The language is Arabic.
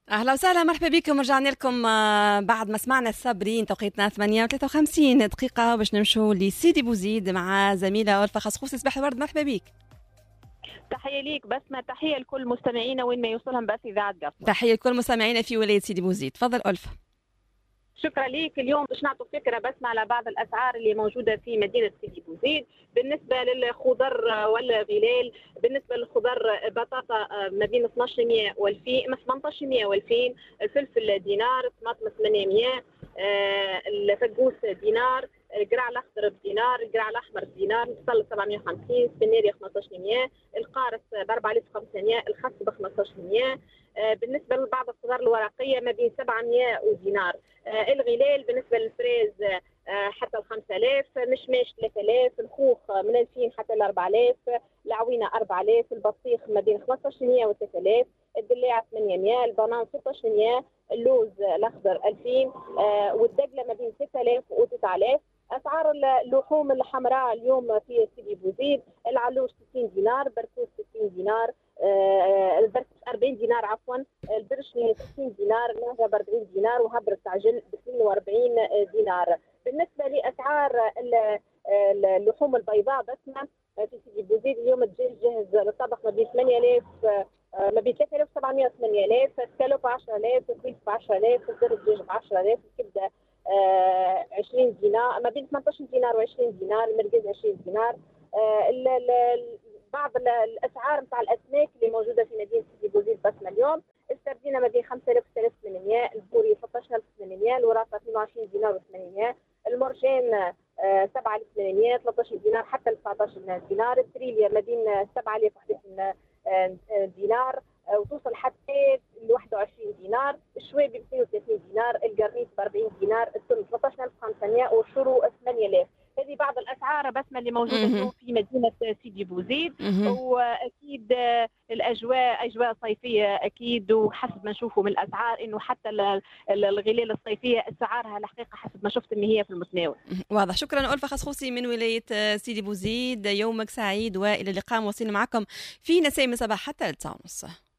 أهلا وسهلا، مرحبا بكم. رجعنا لكم بعد ما سمعنا الصابرين. توقيتنا 8:53 دقيقة باش نمشوا لسيدي بوزيد مع زميلة ألفة خصخوصي. صباح الورد، مرحبا بك. تحية ليك بسمة، تحية لكل مستمعينا وين ما يوصلهم بس إذاعة قصر. تحية لكل مستمعينا في ولاية سيدي بوزيد. تفضل ألفة. شكرا ليك. اليوم باش نعطوا فكرة بسمة على بعض الأسعار اللي موجودة في مدينة سيدي بوزيد بالنسبة للخضر والغلال. بالنسبة للخضر بطاطا ما بين 1200 و2000، 1800 و2000. الفلفل دينار، الطماطم 800، الفقوس دينار، القرع الاخضر بدينار، القرع الاحمر بدينار، البصل 750، السناري 1500، القارص ب 4500، الخس ب 1500. بالنسبه لبعض الخضار الورقيه ما بين 700 ودينار. الغلال بالنسبه للفريز حتى ال 5000، مشماش 3000، الخوخ من 2000 حتى ل 4000، العوينه 4000، البطيخ ما بين 1500 و 3000، الدلاعه 800، البنان 1600، اللوز الاخضر 2000، والدقله ما بين 6000 و 9000. اسعار اللحوم الحمراء اليوم في سيدي بوزيد: العلوش 60 دينار، بركوس 60 دينار، البركوس 40 دينار عفوا، البرشني 60 دينار، النهجه ب 40 دينار، وهبر التعجل ب 42 دينار. بالنسبه لاسعار اللحوم البيضاء بسمه في سيدي بوزيد اليوم الدجاج جاهز للطبخ ما بين 8000، ما بين 3700 و 8000، السكالوب 10000، الكويس ب 10,000، الزر الدجاج ب 10,000، الكبده 20 دينار، ما بين 18 دينار و 20 دينار، المرقز 20 دينار. بعض الاسعار نتاع الاسماك اللي موجوده في مدينه سيدي بوزيد بسمه اليوم: السردينه ما بين 5000 و 3800، البوري 16800، الوراثه 22 دينار و 800، المرجان 7800 13 دينار حتى ل 19 دينار، التريليا ما بين 7000 و 11 دينار وتوصل حتى ل 21 دينار، الشوابي ب 32 دينار، القرنيس ب 40 دينار، التون 13500 والشرو 8000. هذه بعض الاسعار بسمه اللي موجوده اليوم في مدينه سيدي بوزيد. واكيد الاجواء اجواء صيفيه اكيد، وحسب ما نشوفوا من الاسعار انه حتى الغلال الصيفيه اسعارها الحقيقه حسب ما شفت ان هي في المتناول. واضح. شكرا ألفة خصخوصي من ولايه سيدي بوزيد. يومك سعيد والى اللقاء. مواصلين معكم في نسيم صباح حتى 9:30.